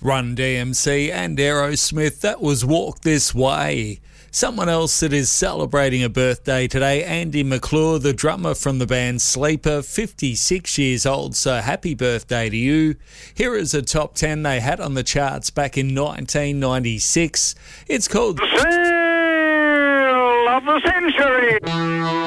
Run DMC and Aerosmith, that was Walk This Way. Someone else that is celebrating a birthday today, Andy McClure, the drummer from the band Sleeper, 56 years old, so happy birthday to you. Here is a top 10 they had on the charts back in 1996. It's called The Sale of the Century.